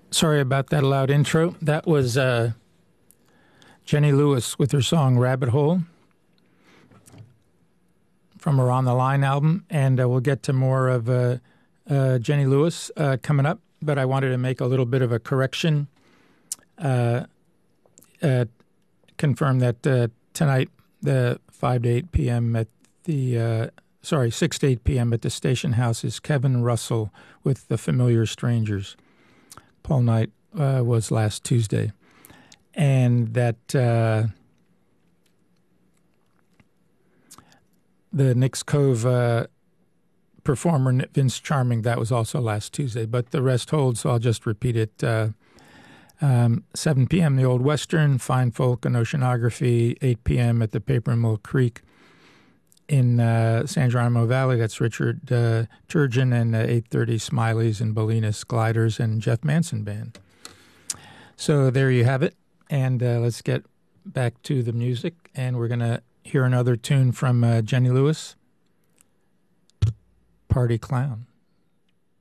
Sorry about that loud intro. That was Jenny Lewis with her song Rabbit Hole from her On the Line album. And we'll get to more of Jenny Lewis coming up. But I wanted to make a little bit of a correction. Confirm that tonight, the 5 to 8 p.m. at the 6 to 8 p.m. at the Station House is Kevin Russell with The Familiar Strangers. Paul Knight was last Tuesday. And that the Knicks Cove performer Vince Charming, that was also last Tuesday. But the rest holds, so I'll just repeat it. 7 p.m. the Old Western, Fine Folk and Oceanography, 8 p.m. at the Paper Mill Creek in San Geronimo Valley. That's Richard Turgeon, and 8:30 Smiley's and Bolinas Gliders and Jeff Manson Band. So there you have it, and let's get back to the music, and we're going to hear another tune from Jenny Lewis, Party Clown.